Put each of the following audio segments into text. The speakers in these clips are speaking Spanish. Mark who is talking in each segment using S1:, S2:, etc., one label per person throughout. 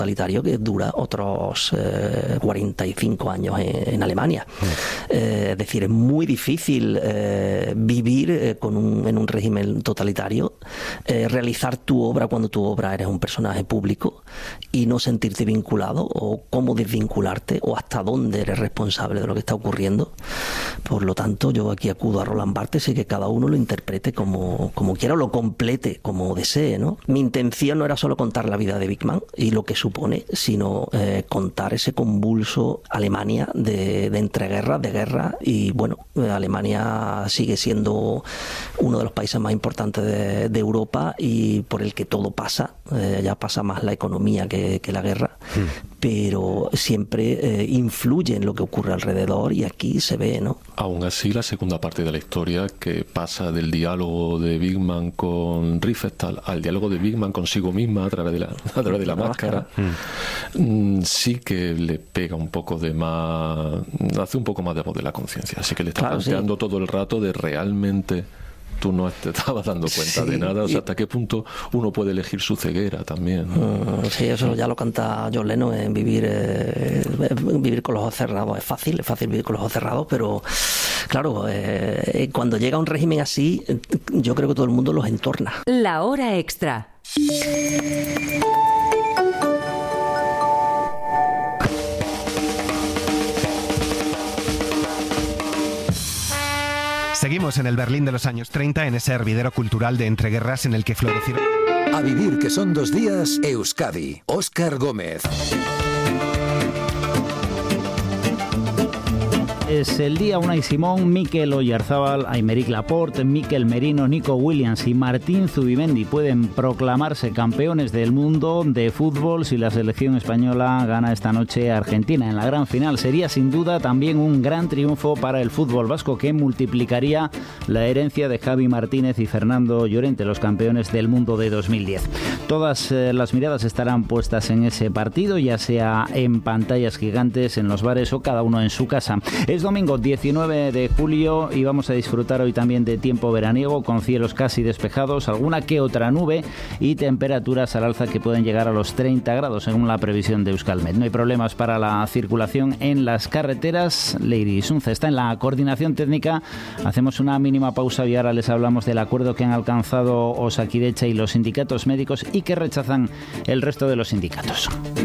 S1: totalitario que dura otros 45 años en Alemania. Es decir, es muy difícil vivir en un régimen totalitario, realizar tu obra cuando tu obra eres un personaje público y no sentirte vinculado, o cómo desvincularte, o hasta dónde eres responsable de lo que está ocurriendo. Por lo tanto, yo aquí acudo a Roland Barthes y que cada uno lo interprete como quiera, o lo complete como desee, ¿no? Mi intención no era solo contar la vida de Big Man y lo que supone, sino contar ese convulso Alemania de entreguerras, de guerra, y bueno, Alemania sigue siendo uno de los países más importantes de Europa y por el que todo pasa, ya pasa más la economía que la guerra, pero siempre influye en lo que ocurre alrededor, y aquí se ve, ¿no?
S2: Aún así, la segunda parte de la historia, que pasa del diálogo de Big Man con Riefenstahl al diálogo de Big Man consigo misma a través de la máscara, sí que le pega un poco de más, hace un poco más de voz de la conciencia, así que le está planteando todo el rato de realmente tú no te estabas dando cuenta de nada, o sea, hasta qué punto uno puede elegir su ceguera también, ¿no?
S1: Sí, eso ya lo canta John Lennon en vivir con los ojos cerrados. Es fácil vivir con los ojos cerrados, pero claro, cuando llega un régimen así, yo creo que todo el mundo los entorna.
S3: La hora extra.
S4: Seguimos en el Berlín de los años 30, en ese hervidero cultural de entreguerras en el que florecieron...
S5: A vivir que son 2 días, Euskadi. Óscar Gómez.
S6: Es el día. Unai Simón, Mikel Oyarzábal, Aymeric Laporte, Mikel Merino, Nico Williams y Martín Zubimendi pueden proclamarse campeones del mundo de fútbol si la selección española gana esta noche a Argentina en la gran final. Sería sin duda también un gran triunfo para el fútbol vasco, que multiplicaría la herencia de Javi Martínez y Fernando Llorente, los campeones del mundo de 2010. Todas las miradas estarán puestas en ese partido, ya sea en pantallas gigantes, en los bares o cada uno en su casa. Es domingo 19 de julio y vamos a disfrutar hoy también de tiempo veraniego, con cielos casi despejados, alguna que otra nube y temperaturas al alza que pueden llegar a los 30 grados según la previsión de Euskalmet. No hay problemas para la circulación en las carreteras. Leire Sunce está en la coordinación técnica. Hacemos una mínima pausa y ahora les hablamos del acuerdo que han alcanzado Osakidetza y los sindicatos médicos y que rechazan el resto de los sindicatos.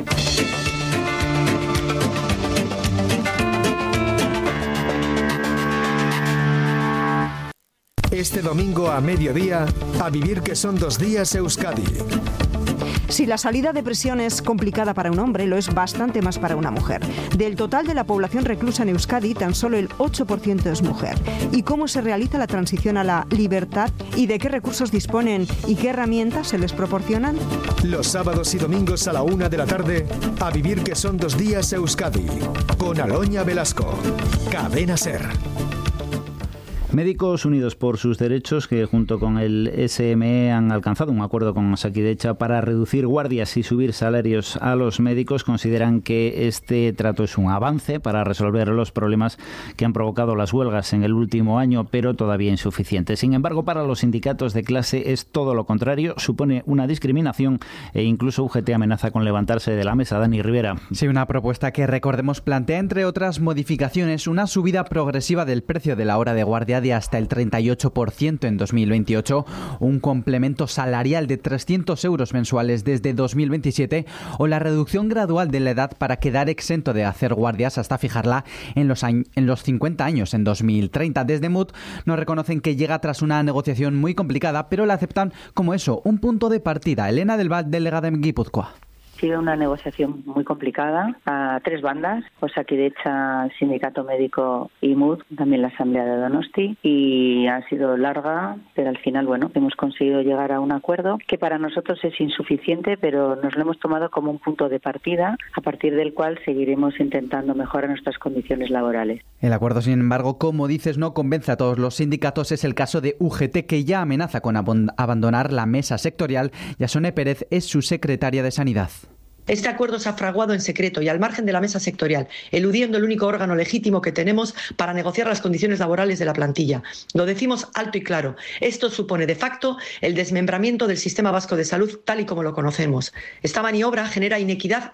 S4: Este domingo a mediodía, a vivir que son 2 días, Euskadi.
S7: Si la salida de prisión es complicada para un hombre, lo es bastante más para una mujer. Del total de la población reclusa en Euskadi, tan solo el 8% es mujer. ¿Y cómo se realiza la transición a la libertad? ¿Y de qué recursos disponen? ¿Y qué herramientas se les proporcionan?
S4: Los sábados y domingos a la 1 de la tarde, a vivir que son 2 días, Euskadi. Con Aloña Velasco. Cadena SER.
S6: Médicos Unidos por sus Derechos, que junto con el SME han alcanzado un acuerdo con Osakidetza para reducir guardias y subir salarios a los médicos, consideran que este trato es un avance para resolver los problemas que han provocado las huelgas en el último año, pero todavía insuficiente. Sin embargo, para los sindicatos de clase es todo lo contrario, supone una discriminación e incluso UGT amenaza con levantarse de la mesa. Dani Rivera.
S8: Sí, una propuesta que, recordemos, plantea, entre otras modificaciones, una subida progresiva del precio de la hora de guardia de hasta el 38% en 2028, un complemento salarial de 300 euros mensuales desde 2027 o la reducción gradual de la edad para quedar exento de hacer guardias hasta fijarla en los 50 años en 2030. Desde MUT nos reconocen que llega tras una negociación muy complicada, pero la aceptan como eso, un punto de partida. Elena del Val, delegada en Guipúzcoa.
S9: Ha sido una negociación muy complicada a 3 bandas, Osakidetza, Sindicato Médico y MUD, también la Asamblea de Donosti, y ha sido larga, pero al final, bueno, hemos conseguido llegar a un acuerdo que para nosotros es insuficiente, pero nos lo hemos tomado como un punto de partida, a partir del cual seguiremos intentando mejorar nuestras condiciones laborales.
S8: El acuerdo, sin embargo, como dices, no convence a todos los sindicatos. Es el caso de UGT, que ya amenaza con abandonar la mesa sectorial, y Asone Pérez es su secretaria de Sanidad.
S3: Este acuerdo se ha fraguado en secreto y al margen de la mesa sectorial, eludiendo el único órgano legítimo que tenemos para negociar las condiciones laborales de la plantilla. Lo decimos alto y claro. Esto supone de facto el desmembramiento del sistema vasco de salud tal y como lo conocemos. Esta maniobra genera inequidad